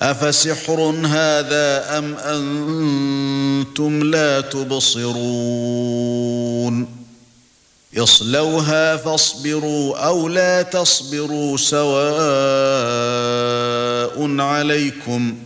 أفسحر هذا أم أنتم لا تبصرون اصلوها فاصبروا أو لا تصبروا سواء عليكم